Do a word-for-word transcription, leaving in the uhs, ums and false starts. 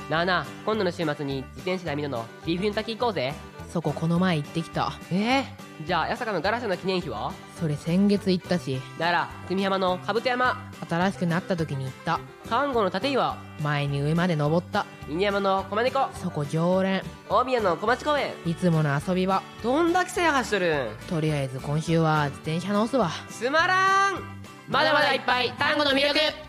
なあなあ、今度の週末に自転車で網野のシーフィン滝行こうぜ。 そここの前行ってきた。 えー、じゃあ八坂のガラスの記念碑は？ それ先月行ったし。 なら住山の兜山。 新しくなった時に行った。 看護の立岩。 前に上まで登った。 犬山の駒猫。 そこ常連。 大宮の小町公園。 いつもの遊び場。 どんだけ制覇しとるん？ とりあえず今週は自転車直すわ。 つまらん。まだまだいっぱい単語の魅力。